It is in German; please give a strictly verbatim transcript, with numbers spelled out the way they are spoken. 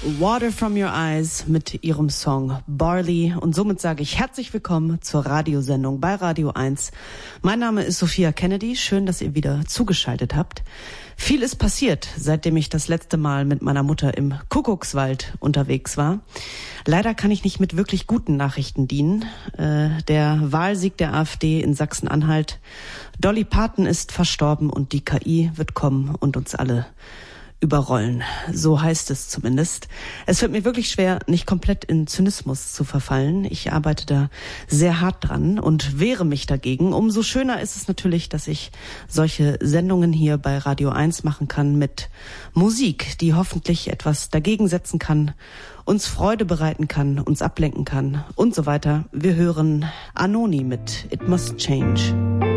Water from Your Eyes mit ihrem Song Barley. Und somit sage ich herzlich willkommen zur Radiosendung bei Radio eins. Mein Name ist Sophia Kennedy. Schön, dass ihr wieder zugeschaltet habt. Viel ist passiert, seitdem ich das letzte Mal mit meiner Mutter im Kuckuckswald unterwegs war. Leider kann ich nicht mit wirklich guten Nachrichten dienen. Äh, der Wahlsieg der AfD in Sachsen-Anhalt. Dolly Parton ist verstorben und die K I wird kommen und uns alle überrollen. So heißt es zumindest. Es fällt mir wirklich schwer, nicht komplett in Zynismus zu verfallen. Ich arbeite da sehr hart dran und wehre mich dagegen. Umso schöner ist es natürlich, dass ich solche Sendungen hier bei Radio eins machen kann mit Musik, die hoffentlich etwas dagegen setzen kann, uns Freude bereiten kann, uns ablenken kann und so weiter. Wir hören Anoni mit It Must Change.